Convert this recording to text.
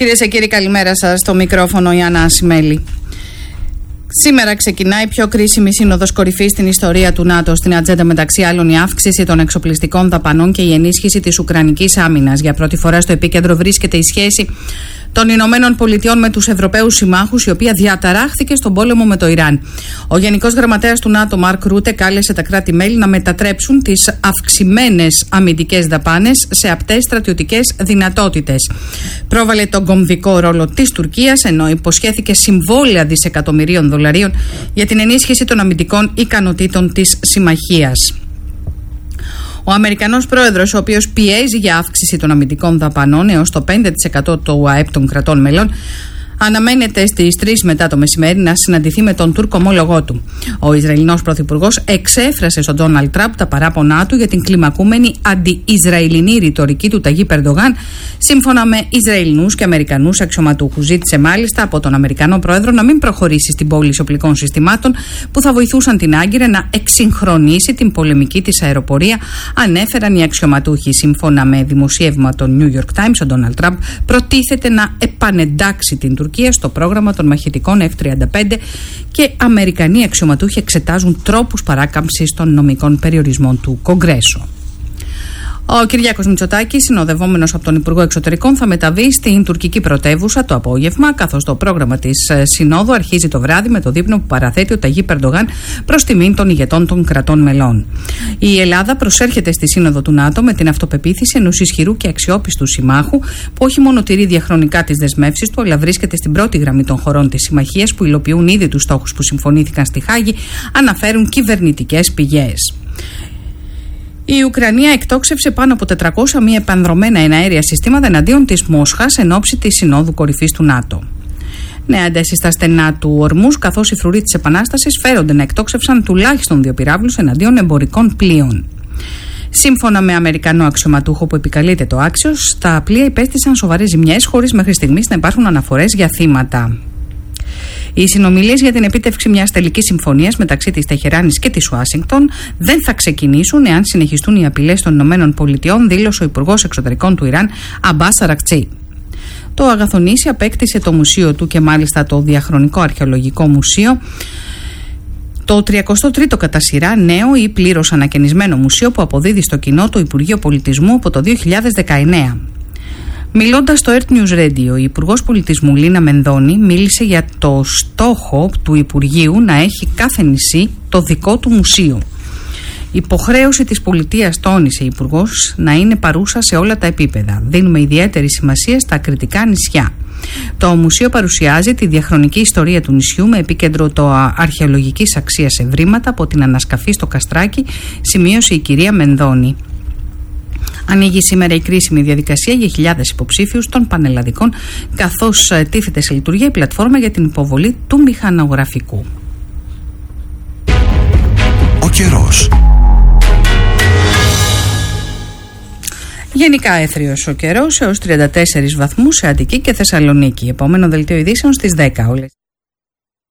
Κυρίες και κύριοι, καλημέρα σας. Στο μικρόφωνο η Άννα Ασημέλη. Σήμερα ξεκινάει η πιο κρίσιμη σύνοδος κορυφής στην ιστορία του ΝΑΤΟ. Στην ατζέντα, μεταξύ άλλων, η αύξηση των εξοπλιστικών δαπανών και η ενίσχυση της Ουκρανικής άμυνας. Για πρώτη φορά στο επίκεντρο βρίσκεται η σχέση των Ηνωμένων Πολιτειών με τους Ευρωπαίους συμμάχους, η οποία διαταράχθηκε στον πόλεμο με το Ιράν. Ο Γενικός Γραμματέας του ΝΑΤΟ, Μαρκ Ρούτε, κάλεσε τα κράτη-μέλη να μετατρέψουν τις αυξημένες αμυντικές δαπάνες σε απτές στρατιωτικές δυνατότητες. Πρόβαλε τον κομβικό ρόλο της Τουρκίας, ενώ υποσχέθηκε συμβόλαια δισεκατομμυρίων δολαρίων για την ενίσχυση των αμυντικών ικανοτήτων της συμμαχίας. Ο Αμερικανός πρόεδρος, ο οποίος πιέζει για αύξηση των αμυντικών δαπανών έως το 5% του ΑΕΠ των κρατών μελών, αναμένεται στις 3 μετά το μεσημέρι να συναντηθεί με τον Τούρκο ομόλογό του. Ο Ισραηλινός πρωθυπουργός εξέφρασε στον Ντόναλντ Τραμπ τα παράπονά του για την κλιμακούμενη αντι-Ισραηλινή ρητορική του Ταγίπ Ερντογάν, σύμφωνα με Ισραηλινούς και Αμερικανούς αξιωματούχους. Ζήτησε μάλιστα από τον Αμερικανό πρόεδρο να μην προχωρήσει στην πώληση οπλικών συστημάτων που θα βοηθούσαν την Άγκυρα να εξυγχρονίσει την πολεμική της αεροπορία, ανέφεραν οι αξιωματούχοι. Σύμφωνα με δημοσίευμα των New York Times, ο Ντόναλντ Τραμπ προτίθεται να επανεντάξει την Τουρκία στο πρόγραμμα των μαχητικών F-35 και Αμερικανοί αξιωματούχοι εξετάζουν τρόπους παράκαμψης των νομικών περιορισμών του Κογκρέσου. Ο Κυριάκος Μητσοτάκης, συνοδευόμενος από τον Υπουργό Εξωτερικών, θα μεταβεί στην τουρκική πρωτεύουσα το απόγευμα, καθώς το πρόγραμμα της Συνόδου αρχίζει το βράδυ με το δείπνο που παραθέτει ο Ταγίπ Ερντογάν προς τιμήν των ηγετών των κρατών μελών. Η Ελλάδα προσέρχεται στη Σύνοδο του ΝΑΤΟ με την αυτοπεποίθηση ενός ισχυρού και αξιόπιστου συμμάχου, που όχι μόνο τηρεί διαχρονικά τις δεσμεύσεις του, αλλά βρίσκεται στην πρώτη γραμμή των χωρών της συμμαχίας που υλοποιούν ήδη τους στόχους που συμφωνήθηκαν στη Χάγη, αναφέρουν κυβερνητικές πηγές. Η Ουκρανία εκτόξευσε πάνω από 400 μη επανδρωμένα εναέρια συστήματα εναντίον της Μόσχας εν ώψη της Συνόδου Κορυφής του ΝΑΤΟ. Νέα ένταση στα στενά του Ορμούζ, καθώς οι φρουροί της Επανάστασης φέρονται να εκτόξευσαν τουλάχιστον 2 πυράβλους εναντίον εμπορικών πλοίων. Σύμφωνα με Αμερικανό αξιωματούχο που επικαλείται το Άξιος, τα πλοία υπέστησαν σοβαρές ζημιές, χωρίς μέχρι στιγμής να υπάρχουν αναφορές για θύματα. Οι συνομιλίες για την επίτευξη μιας τελικής συμφωνίας μεταξύ της Τεχεράνης και της Ουάσιγκτον δεν θα ξεκινήσουν εάν συνεχιστούν οι απειλές των ΗΠΑ, δήλωσε ο Υπουργός Εξωτερικών του Ιράν, Αμπάς Αρακτσί. Το Αγαθονήσι απέκτησε το μουσείο του και μάλιστα το Διαχρονικό Αρχαιολογικό Μουσείο, το 33ο κατά σειρά νέο ή πλήρως ανακαινισμένο μουσείο που αποδίδει στο κοινό το Υπουργείο Πολιτισμού από το 2019. Μιλώντας στο Earth News Radio, η Υπουργός Πολιτισμού Λίνα Μενδώνη μίλησε για το στόχο του Υπουργείου να έχει κάθε νησί το δικό του μουσείο. Υποχρέωση της πολιτείας, τόνισε η Υπουργός, να είναι παρούσα σε όλα τα επίπεδα. Δίνουμε ιδιαίτερη σημασία στα ακριτικά νησιά. Το μουσείο παρουσιάζει τη διαχρονική ιστορία του νησιού με επίκεντρο το αρχαιολογικής αξίας ευρήματα από την ανασκαφή στο Καστράκι, σημείωσε η κυρία Μενδώνη. Ανοίγει σήμερα η κρίσιμη διαδικασία για χιλιάδες υποψήφιους των πανελλαδικών, καθώς τίθεται σε λειτουργία η πλατφόρμα για την υποβολή του μηχανογραφικού. Ο καιρός. Γενικά έθριος ο καιρός έως 34 βαθμούς σε Αττική και Θεσσαλονίκη. Επόμενο δελτίο ειδήσεων στις 10.